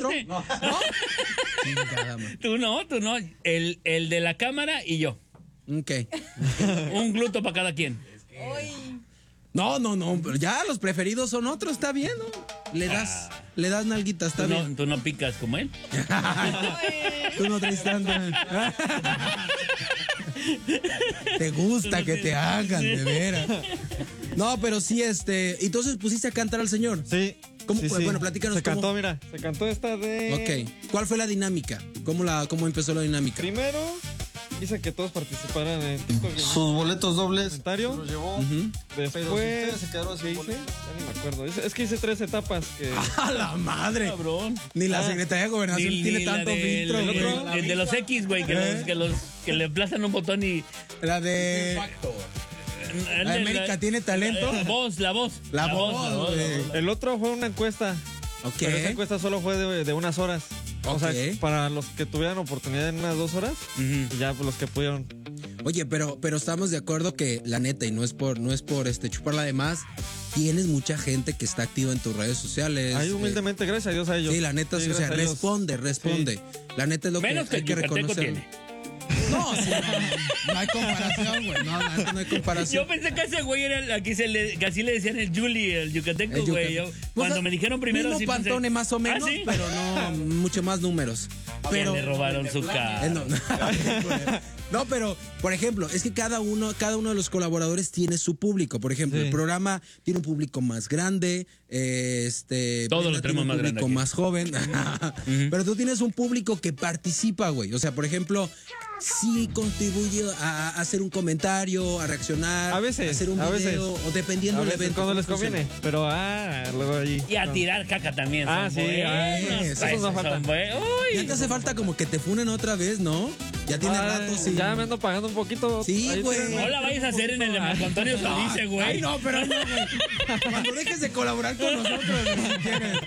otro? No. Chingada, man. Tú no. El de la cámara y yo. Ok. Un gluto para cada quien. No, pero ya los preferidos son otros, está bien, ¿no? Le das nalguita, está bien. Tú no picas como él. Tú no traes tanto. Te gusta que te hagan, de veras. No, pero sí, entonces pusiste a cantar al señor. Sí. ¿Cómo? Sí, Bueno, platícanos. Se cantó esta de... Ok. ¿Cuál fue la dinámica? ¿Cómo empezó la dinámica? Primero, hice que todos participaran en TikTok. Sus boletos dobles. Comentario. Los llevó. Después, se quedaron ¿qué sin hice? Ya ni me acuerdo. Es que hice 3 etapas. ¡A la madre! Cabrón. Ni la Secretaría de Gobernación tiene tanto filtro, güey. El de los X, güey, que le aplastan un botón y... La de... ¿La de América tiene talento? La voz. La voz, güey. El otro fue una encuesta. Ok. Pero esa encuesta solo fue de unas horas. O sea, para los que tuvieran oportunidad en unas 2 horas, y ya pues, los que pudieron. Oye, pero estamos de acuerdo que la neta, y no es por chuparla de más, tienes mucha gente que está activa en tus redes sociales. Ay, humildemente, gracias a Dios a ellos. Sí, la neta, sí, o sea, responde. Sí. La neta es lo menos que hay que reconocer. Tiene. No, sí, no hay comparación, güey. No, la neta no hay comparación. Yo pensé que ese güey era que así le decían el Julie, el yucateco, güey. Cuando me dijeron primero mismo sí Pantone pensé, más o menos, ¿sí? pero no mucho más números. Pero le robaron su cara. No, pero, por ejemplo, es que cada uno de los colaboradores tiene su público. Por ejemplo, el programa tiene un público más grande, todo lo tenemos más grande. Un público más joven. Pero tú tienes un público que participa, güey. O sea, por ejemplo, sí contribuye a hacer un comentario, a reaccionar, a veces, a hacer un video, o dependiendo del evento. Cuando les conviene, pero luego ahí. Y a tirar caca también. Sí, eso no falta. Ya te hace falta como que te funen otra vez, ¿no? Ya tiene rato, sí. Ya me ando pagando un poquito. Sí, güey. No la vayas a hacer en el de Marco Antonio Solís, güey. Ay, no, pero no, güey. Cuando dejes de colaborar con nosotros, si quieres.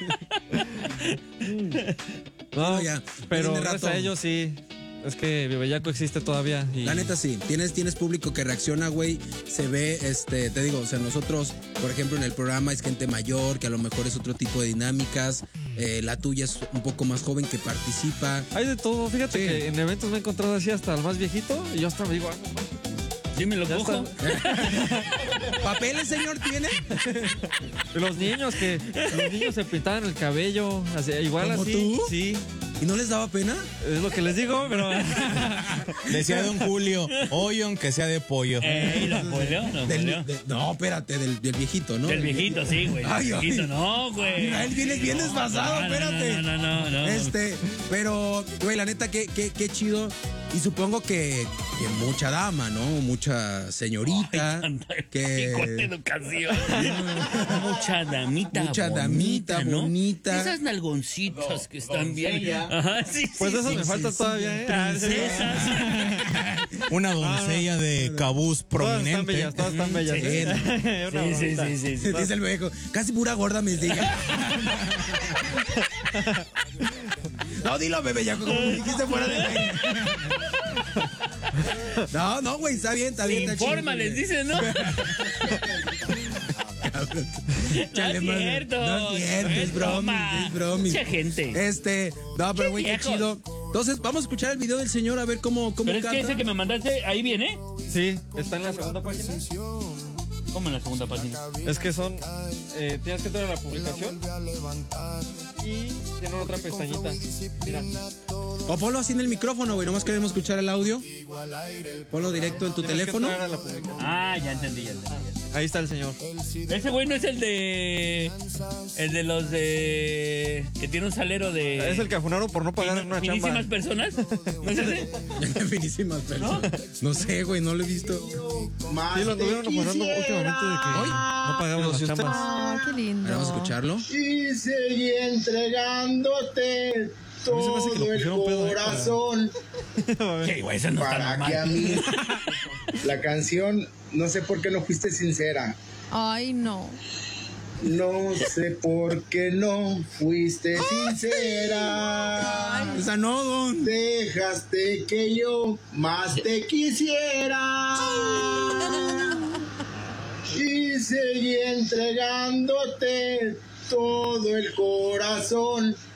No, ya. Pero gracias a ellos sí. Es que Vivellaco existe todavía. Y... La neta sí, tienes público que reacciona, güey. Se ve, te digo, o sea, nosotros, por ejemplo, en el programa es gente mayor, que a lo mejor es otro tipo de dinámicas. La tuya es un poco más joven que participa. Hay de todo, fíjate que en eventos me he encontrado así hasta el más viejito y yo hasta me digo, sí me lo cojo. ¿Papeles, señor, tiene? Los niños se pintaban el cabello, así, igual ¿Como así. tú? Sí. ¿Y no les daba pena? Es lo que les digo, pero... Decía don Julio, hoy aunque sea de pollo. ¿Don Julio? No, espérate, del viejito, ¿no? Del viejito, sí, güey. Del viejito, no, güey. Él vienes bien desfasado, espérate. No. Pero, güey, la neta, qué chido. Y supongo que mucha dama, ¿no? Mucha señorita. Qué corta educación. Mucha damita ¿no? Bonita. Esas nalgoncitas que están bien. Ajá, sí. Pues eso me falta todavía, Princesas. Una doncella de cabuz prominente. Todas están bellas. Sí. Dice el viejo, casi pura gorda me diga. No, dilo, bebé, ya como dijiste fuera de ahí. No, güey, está bien. Informa, les dicen, ¿no? Chale, no es cierto. No es cierto, es bromi. Mucha gente. No, pero güey, qué chido. Entonces, vamos a escuchar el video del señor a ver cómo pero canta. Es que ese que me mandaste, ahí viene. Sí, está en la segunda página. ¿Cómo en la segunda página? Es que son... tienes que entrar a la publicación y tiene otra pestañita. Mira. O ponlo así en el micrófono, güey. Nomás queremos escuchar el audio. Ponlo directo en tu teléfono. Ya entendí. Ahí está el señor. Ese güey no es el de los de... que tiene un salero de... Es el que afunaron por no pagar una chamba. ¿Finísimas personas? ¿No es ese? Finísimas personas. No sé, güey, no lo he visto. Sí, lo anduvieron afunando últimamente de que no pagaban las chambas. Qué lindo. Vamos a escucharlo. Y seguí entregándote todo el corazón. Sí, güey, eso no está Para normal. que a mí la canción, no sé por qué no fuiste sincera. Ay, no. No sé por qué no fuiste sincera. Esa no, don. Dejaste que yo más te quisiera. Y seguí entregándote todo el corazón